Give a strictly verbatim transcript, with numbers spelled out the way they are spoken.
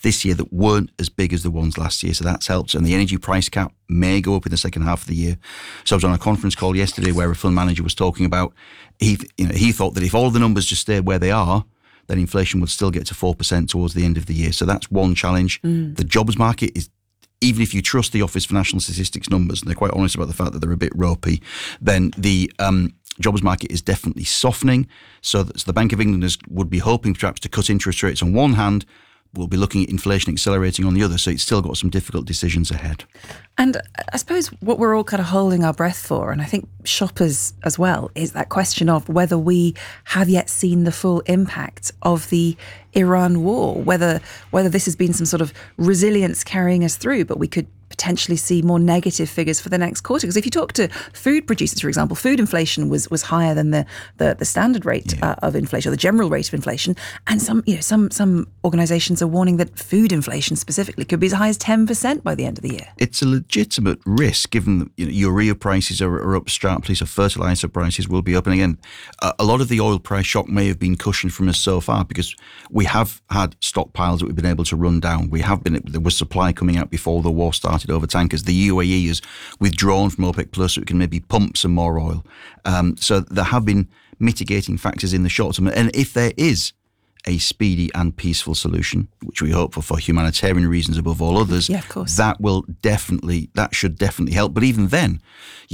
this year that weren't as big as the ones last year. So that's helped. And the energy price cap may go up in the second half of the year. So I was on a conference call yesterday where a fund manager was talking about, he, you know, he thought that if all the numbers just stayed where they are, then inflation would still get to four percent towards the end of the year. So that's one challenge. Mm. The jobs market is, even if you trust the Office for National Statistics numbers, and they're quite honest about the fact that they're a bit ropey, then the um, jobs market is definitely softening. So, that, so the Bank of England is, would be hoping perhaps to cut interest rates on one hand. We'll be looking at inflation accelerating on the other. So it's still got some difficult decisions ahead. And I suppose what we're all kind of holding our breath for, and I think shoppers as well, is that question of whether we have yet seen the full impact of the Iran war, whether whether this has been some sort of resilience carrying us through, but we could potentially see more negative figures for the next quarter. Because if you talk to food producers, for example, food inflation was was higher than the the, the standard rate yeah. uh, of inflation, or the general rate of inflation. And some you know some some organisations are warning that food inflation specifically could be as high as ten percent by the end of the year. It's a legitimate risk, given that you know, urea prices are, are up sharply, so fertiliser prices will be up. And again, a, a lot of the oil price shock may have been cushioned from us so far because we have had stockpiles that we've been able to run down. We have been there was supply coming out before the war started over tankers. The U A E has withdrawn from OPEC Plus so it can maybe pump some more oil. Um, so there have been mitigating factors in the short term. And if there is a speedy and peaceful solution, which we hope for for humanitarian reasons above all others, yeah, of course. that will definitely, that should definitely help. But even then,